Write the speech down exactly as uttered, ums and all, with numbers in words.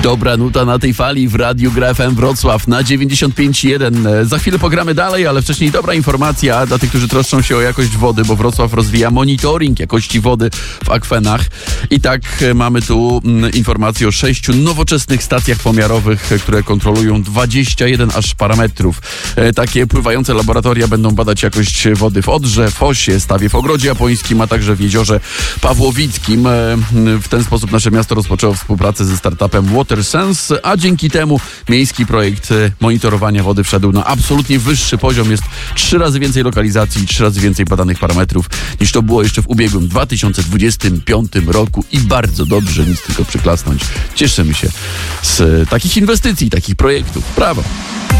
Dobra nuta na tej fali w Radiu Gra F M Wrocław na dziewięćdziesiąt pięć jeden. Za chwilę pogramy dalej, ale wcześniej dobra informacja dla tych, którzy troszczą się o jakość wody, bo Wrocław rozwija monitoring jakości wody w akwenach. I tak mamy tu informację o sześciu nowoczesnych stacjach pomiarowych, które kontrolują dwadzieścia jeden aż parametrów. Takie pływające laboratoria będą badać jakość wody w Odrze, Fosie, Stawie w Ogrodzie Japońskim, a także w Jeziorze Pawłowickim. W ten sposób nasze miasto rozpoczęło współpracę ze startupem WaterSense, a dzięki temu miejski projekt monitorowania wody wszedł na absolutnie wyższy poziom. Jest trzy razy więcej lokalizacji i trzy razy więcej badanych parametrów niż to było jeszcze w ubiegłym dwa tysiące dwudziestym piątym roku i bardzo dobrze, nic tylko przyklasnąć. Cieszymy się z takich inwestycji, takich projektów. Brawo!